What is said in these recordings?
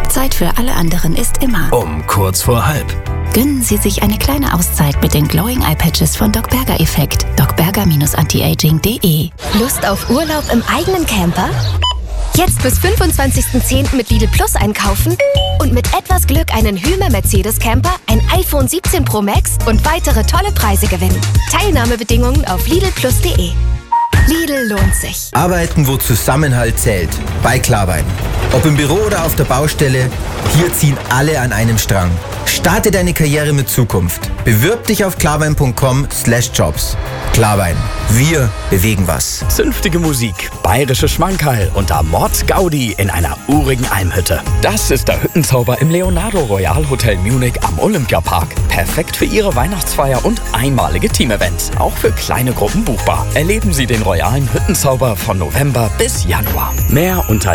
Zeit für alle anderen ist immer um kurz vor halb. Gönnen Sie sich eine kleine Auszeit mit den Glowing Eye Patches von Doc Berger Effekt. docberger-antiaging.de. Lust auf Urlaub im eigenen Camper? Jetzt bis 25.10. mit Lidl Plus einkaufen und mit etwas Glück einen Hymer Mercedes Camper, ein iPhone 17 Pro Max und weitere tolle Preise gewinnen. Teilnahmebedingungen auf lidlplus.de. Lidl lohnt sich. Arbeiten, wo Zusammenhalt zählt. Bei Klarwein. Ob im Büro oder auf der Baustelle, hier ziehen alle an einem Strang. Starte deine Karriere mit Zukunft. Bewirb dich auf klarwein.com/jobs. Klarwein. Wir bewegen was. Zünftige Musik, bayerische Schmankerl und der Mordsgaudi in einer urigen Almhütte. Das ist der Hüttenzauber im Leonardo Royal Hotel Munich am Olympiapark. Perfekt für Ihre Weihnachtsfeier und einmalige Teamevents. Auch für kleine Gruppen buchbar. Erleben Sie den royalen Hüttenzauber von November bis Januar. Mehr unter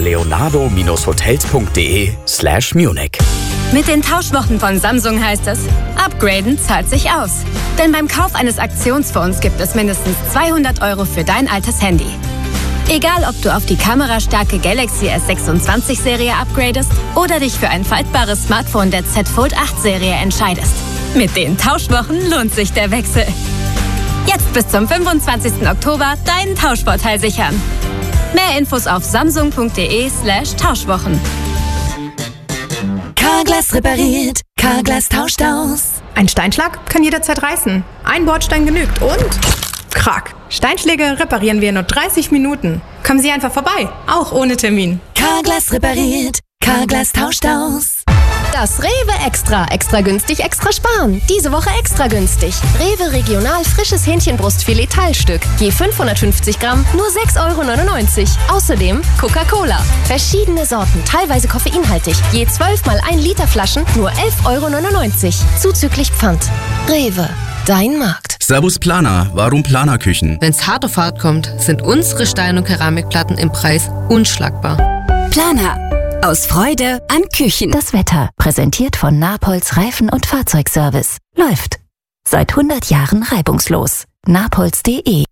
leonardo-hotels.de/Munich. Mit den Tauschwochen von Samsung heißt es, upgraden zahlt sich aus. Denn beim Kauf eines Aktionsphones gibt es mindestens 200 € für dein altes Handy. Egal, ob du auf die kamerastarke Galaxy S26-Serie upgradest oder dich für ein faltbares Smartphone der Z Fold 8-Serie entscheidest. Mit den Tauschwochen lohnt sich der Wechsel. Jetzt bis zum 25. Oktober deinen Tauschvorteil sichern. Mehr Infos auf samsung.de/Tauschwochen. Carglass repariert, Carglass tauscht aus. Ein Steinschlag kann jederzeit reißen. Ein Bordstein genügt und krack. Steinschläge reparieren wir in nur 30 Minuten. Kommen Sie einfach vorbei, auch ohne Termin. Carglass repariert, Carglass tauscht aus. Das Rewe Extra. Extra günstig, extra sparen. Diese Woche extra günstig. Rewe Regional frisches Hähnchenbrustfilet Teilstück. Je 550 Gramm, nur 6,99 €. Außerdem Coca-Cola. Verschiedene Sorten, teilweise koffeinhaltig. Je 12 mal 1 Liter Flaschen, nur 11,99 €. Zuzüglich Pfand. Rewe. Dein Markt. Servus Planer, warum Planerküchen? Wenn's hart auf hart kommt, sind unsere Stein- und Keramikplatten im Preis unschlagbar. Planer. Aus Freude an Küchen. Das Wetter, präsentiert von Napolz Reifen- und Fahrzeugservice. Läuft. Seit 100 Jahren reibungslos. napolz.de.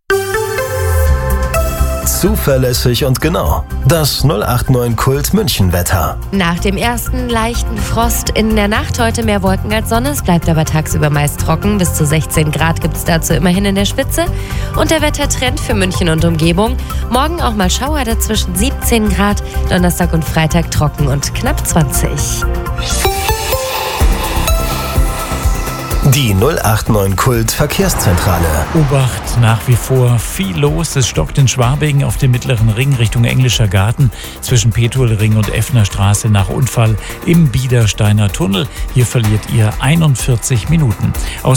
Zuverlässig und genau. Das 089 Kult München-Wetter. Nach dem ersten leichten Frost in der Nacht heute mehr Wolken als Sonne. Es bleibt aber tagsüber meist trocken. Bis zu 16 Grad gibt es dazu immerhin in der Spitze. Und der Wettertrend für München und Umgebung. Morgen auch mal Schauer dazwischen 17 Grad. Donnerstag und Freitag trocken und knapp 20. Die 089 Kult Verkehrszentrale. Obacht, nach wie vor viel los. Es stockt in Schwabing auf dem Mittleren Ring Richtung Englischer Garten zwischen Petuelring und Effner Straße nach Unfall im Biedersteiner Tunnel. Hier verliert ihr 41 Minuten.